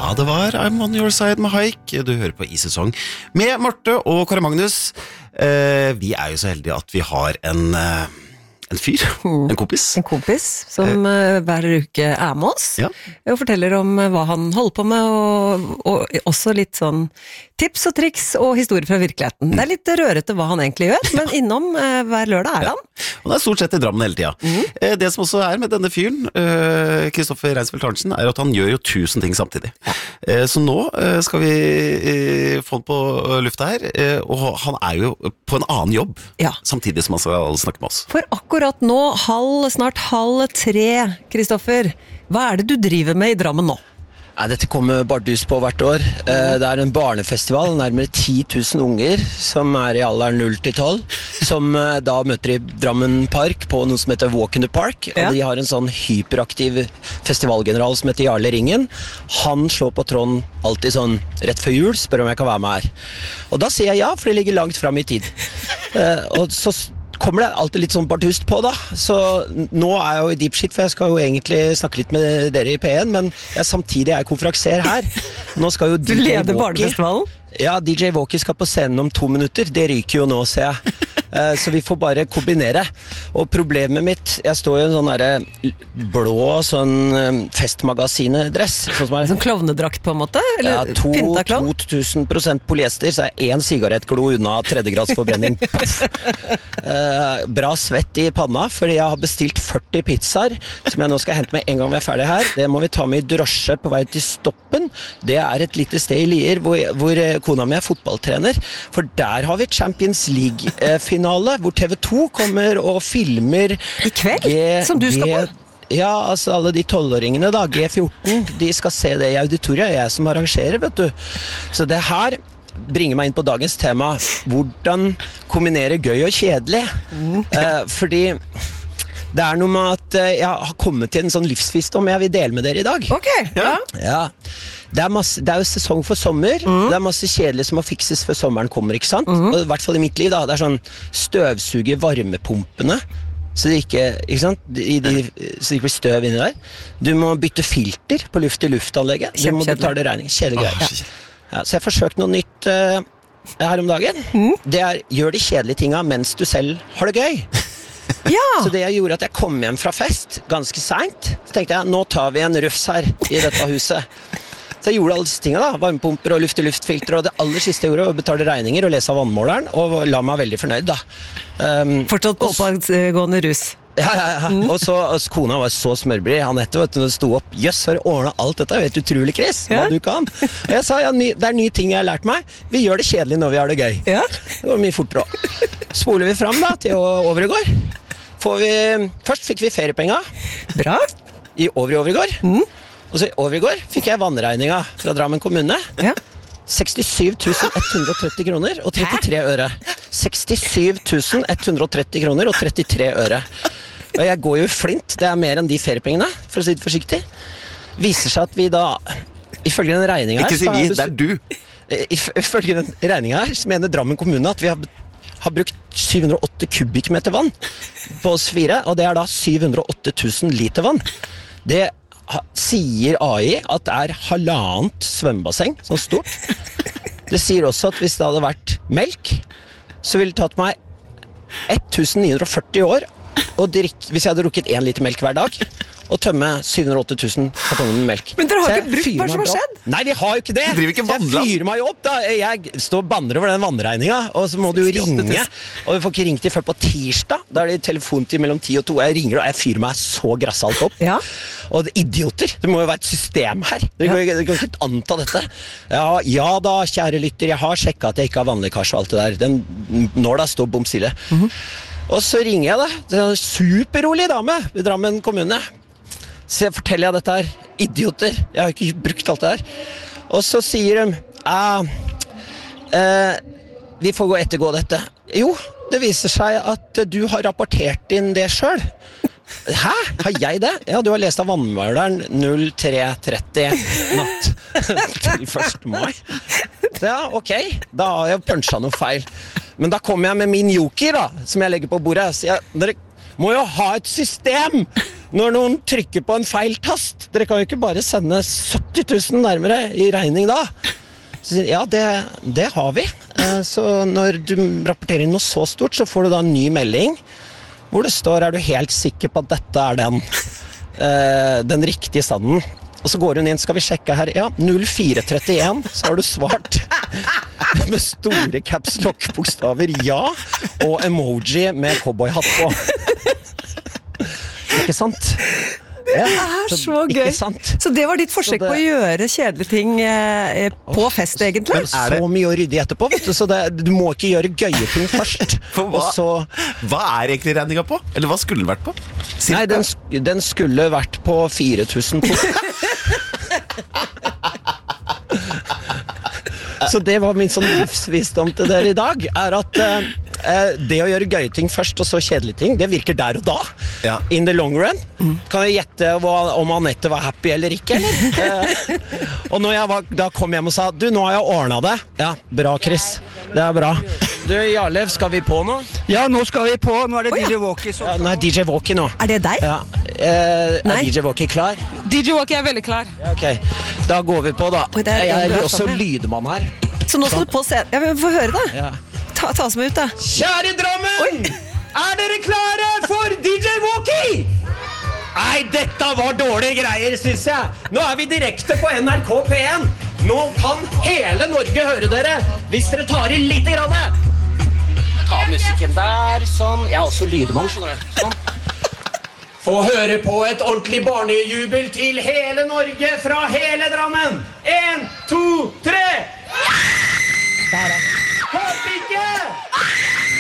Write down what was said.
Ja, det var I'm on your side med Haik. Du hører på I Sesong med Marte og Kåre Magnus. Vi jo så heldige at vi har en fyr, en kompis. En kompis som hver uke med oss og forteller om hva han holder på med, og også litt sånn tips og triks og historier fra virkeligheten. Det litt rørete hva han egentlig gjør, men innom hver lørdag han. Og det stort sett I Drammen hele tiden. Det som også med denne fyren, Kristoffer Reinsfeldt Arntzen, at han gjør jo 1000 ting samtidig. Så nå skal vi få han på lufta her, og han jo på en annen jobb, samtidig som han skal snakke med oss. For akkurat nå, snart 2:30, Kristoffer, hva det du driver med I Drammen nå? Dette kommer Bardus på hvert år. Det en barnefestival, nærmere 10 000 unger som I alderen 0 til 12, som da møter I Drammen Park på noe som heter Walk in the Park, og de har en sånn hyperaktiv festivalgeneral som heter Jarle Ringen. Han slår på tråden alltid sånn rett før jul, spør om jeg kan være med her. Og da sier jeg ja, for det ligger langt frem I tid. Og så kommer det alltid litt sånn bardust på da, så nå jeg jo I deep shit, for jeg skal jo egentlig snakke litt med dere I P1, men samtidig konferansier her. Nå skal jo Du leder barnefestivalen? Ja, DJ Walkie skal på scenen om 2 minutter, det ryker jo nå, ser jeg. Så vi får bare kombinere. Og problemet mitt, jeg står I en sånn der blå sånn festmagasinedress. Sånn klovnedrakt på en måte? Eller 2000% polyester, så 1 sigarettglo unna 3-gradsforbrenning. Bra svett I panna, fordi jeg har bestilt 40 pizzaer, som jeg nå skal hente med en gang vi ferdig her. Det må vi ta med I drosje på vei til Stoppen. Det et lite sted I Lier, hvor kona mi fotballtrener, for der har vi Champions League-finale, hvor TV2 kommer og filmer I kveld, som du skal på? Ja, altså alle de 12-åringene da, G14, de skal se det I auditoriet, jeg som arrangerer, vet du. Så det her bringer meg inn på dagens tema, hvordan kombinere gøy og kjedelig. Fordi det noe med at jeg har kommet til en sånn livsvisdom jeg vil dele med dere I dag. Ok, ja. Det jo sesong for sommer. Det masse kjedelig som må fikses før sommeren kommer, ikke sant? Og I hvert fall I mitt liv da, det sånn støvsuge varmepumpene, så det ikke sant? Så det ikke blir støv inni der. Du må bytte filter på luft-til-luft-anlegget. Du må betale regning. Kjedelig greier. Ja, så jeg har forsøkt noe nytt her om dagen. Det gjør de kjedelige tingene mens du selv har det gøy. Så det jeg gjorde at jeg kom hjem fra fest ganske sent, så tenkte jeg, nå tar vi en rufs her I dette huset. Så jeg gjorde alle disse tingene da, varmepumper og luft-til-luft-filter, og det aller siste jeg gjorde var å betale regninger og lese av vannmåleren, og la meg veldig fornøyd da. Fortsatt på oppgående rus. Ja. Og så kona var så smørbryd, Anette, vet du, når det sto opp, jøss, har du ordnet alt dette, vet du, utrolig Chris, hva du kan. Og jeg sa, ja, det nye ting jeg har lært meg, vi gjør det kjedelig når vi har det gøy. Det går mye fortere også. Spoler vi frem da, til overgår. Først fikk vi feriepenger. Bra. I overgår. Og så I overgår fikk jeg vannregninga fra Drammen kommune. 67 130 kroner og 33 øre. 67 130 kroner og 33 øre. Og jeg går jo I flint, det mer enn de feriepengene, for å si det forsiktig. Viser seg at vi da, ifølge den regningen her... Ikke si vi, det du. Ifølge den regningen her, så mener Drammen kommune at vi har brukt 708 kubikmeter vann på oss 4, og det da 708 000 liter vann. Det sier AI at det 1,5 svømmebasseng, sånn stort. Det sier også at hvis det hadde vært melk, så ville det tatt meg 1940 år å drikke, hvis jeg hadde drukket 1 liter melk hver dag, og tømme 708 000 kartonger med melk. Men dere har ikke brukt hva som har skjedd? Nei, vi har jo ikke det. Du driver ikke vannland. Jeg fyrer meg opp da. Jeg står og banner over den vannregningen, og så må du jo ringe. Og vi får ikke ringt til før på tirsdag. Da det telefontid mellom 10 og 2. Jeg ringer, og jeg fyrer meg så grassalt opp. Og idioter, det må jo være et system her. Dere kan ikke anta dette. Ja da, kjære lytter, jeg har sjekket at jeg ikke har vannlekkasje og alt det der. Den nåla står bom stille. Og så ringer jeg da. Det en superrolig dame I Drammen kommune. Så forteller jeg dette her. Idioter. Jeg har ikke brukt alt det her. Og så sier de, vi får gå ettergå dette. Jo, det viser seg at du har rapportert inn det selv. Hæ? Har jeg det? Ja, du har lest av vannmåleren 03:30 natt til 1. mai. Ja, ok. Da har jeg punchet noe feil. Men da kommer jeg med min joker da, som jeg legger på bordet. Så dere må jo ha et system når noen trykker på en feil tast. Dere kan jo ikke bare sende 70 000 nærmere i regning da. Så, ja, det har vi. Så når du rapporterer inn noe så stort, så får du da en ny melding, hvor det står, du helt sikker på at dette den riktige standen? Og så går hun inn, skal vi sjekke her, ja, 0431, så har du svart med store caps lock-bokstaver, ja, og emoji med cowboyhatt på. Ikke sant? Det så gøy. Så det var ditt forsøk på å gjøre kjedelige ting på fest, egentlig? Det så mye å rydde etterpå, vet du, så du må ikke gjøre gøye ting først. Hva egentlig regninga på? Eller hva skulle den vært på? Nei, den skulle vært på 4002. Så det var min sånn livsvisdom til dere i dag, at det å gjøre gøye ting først og så kjedelige ting, det virker der og da. Ja. In the long run. Kan jeg gjette om Anette var happy eller ikke, eller? Og da kom jeg hjem og sa, du, nå har jeg ordnet det. Ja, bra, Chris. Det er bra. Du, Jarlev, skal vi på nå? Ja, nå skal vi på. Nå er det DJ Walkie. Ja, nå er DJ Walkie nå. Er det deg? Ja. Er DJ Walkie klar? DJ Walkie veldig klar. Ja, ok, da går vi på da. Jeg er også lydmann her. Så nå skal du på scenen. Jeg vil få høre da. Ja. Ta oss med ut da. Kjære Drammen! Er dere klare for DJ Walkie? Nei, dette var dårlige greier, synes jeg. Nå er vi direkte på NRK P1. Nå kan hele Norge høre dere, hvis dere tar i litt grann. Ta musikken der, sånn. Jeg er også lydmann, skjønner du. Sånn. Få høre på et ordentlig barnejubel til hele Norge fra hele Drammen. 1, 2, 3. Der